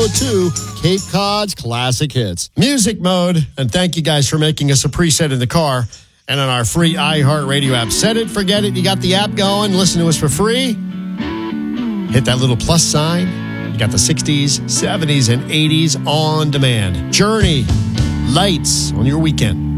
102 Cape Cod's Classic Hits. Music Mode, and thank you guys for making us a preset in the car and on our free iHeartRadio app. Set it, forget it. You got the app going. Listen to us for free. Hit that little plus sign. You got the 60s, 70s, and 80s on demand. Journey, Lights on your weekend.